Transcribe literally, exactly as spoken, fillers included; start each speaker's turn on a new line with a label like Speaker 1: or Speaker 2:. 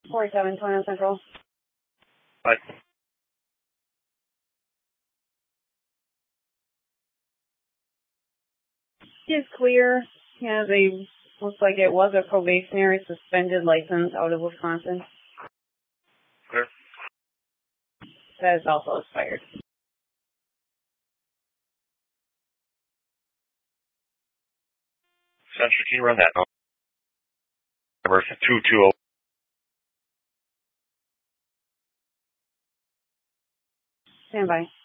Speaker 1: forty-seven, twenty Central.
Speaker 2: Bye.
Speaker 1: He's clear. He has a, looks like it was a probationary suspended license out of Wisconsin.
Speaker 2: Clear.
Speaker 1: That is also expired.
Speaker 2: Central, can you run that number two two zero?
Speaker 1: Stand by.